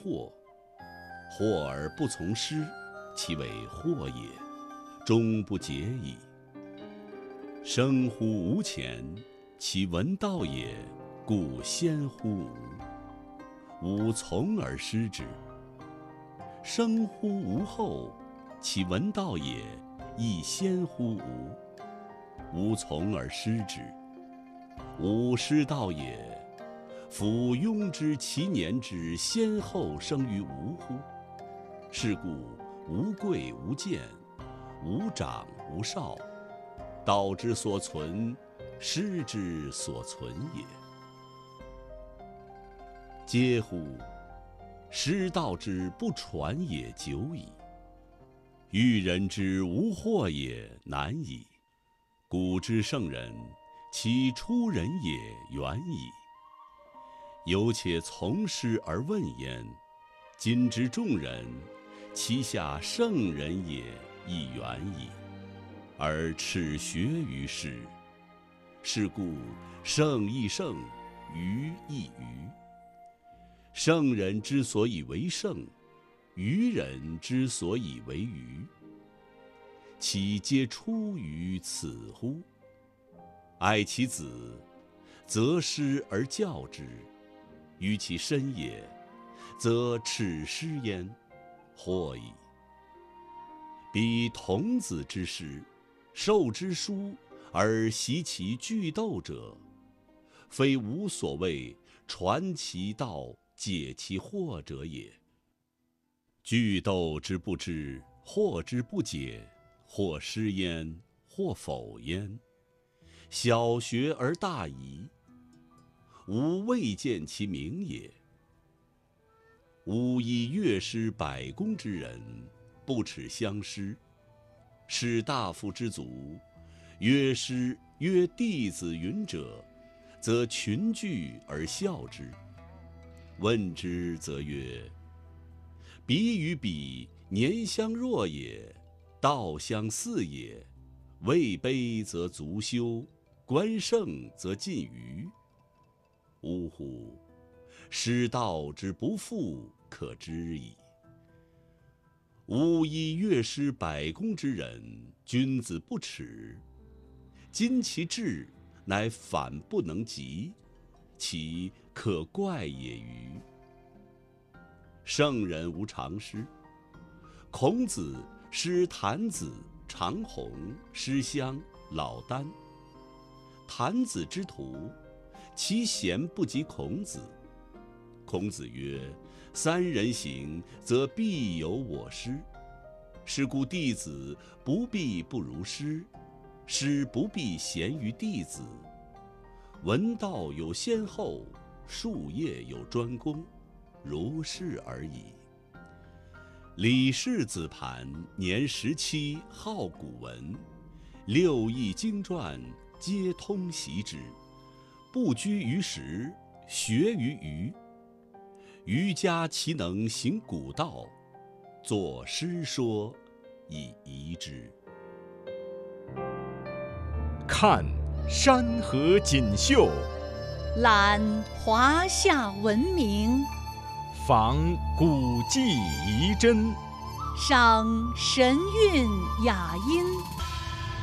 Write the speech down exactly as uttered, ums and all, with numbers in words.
惑，惑而不从师，其为惑也，终不解矣。生乎吾前，其闻道也，故先乎吾。吾从而师之。生乎吾后，其闻道也，亦先乎吾。吾从而师之。吾师道也，夫庸之其年之先后生于吾乎？是故无贵无贱，无长无少，道之所存，师之所存也。嗟乎！师道之不传也久矣，欲人之无惑也难矣。古之圣人，其出人也远矣。犹且从师而问焉，今之众人，其下圣人也亦远矣，而耻学于师。是故圣亦圣，愚亦愚。圣人之所以为圣，愚人之所以为愚，其皆出于此乎？爱其子，则师而教之；于其身也，则耻师焉，惑矣。彼童子之师，授之书而习其句读者，非吾所谓传其道，解其惑者也。句读之不知，惑之不解，或师焉，或否焉。小学而大遗，吾未见其明也。吾以乐师百工之人，不耻相师。士大夫之族，乐师曰弟子云者，则群聚而笑之。问之则曰：彼与彼年相若也，道相似也。位卑则足羞，官盛则近谀。呜呼！师道之不复，可知矣。吾以乐师百工之人，君子不耻。今其志，乃反不能及，其可怪也歟。圣人无常师。孔子师谭子、长虹、师襄、老聃。谭子之徒，其贤不及孔子。孔子曰：三人行，则必有我师。是故弟子不必不如师，师不必贤于弟子。闻道有先后，术业有专攻，如是而已。李氏子盘年十七，好古文，六艺经传，皆通习之。不拘于时，学于余。余家其能行古道，作诗说，以遗之。 看山河锦绣， 览华夏文明， 访古迹遗珍， 赏神韵雅音。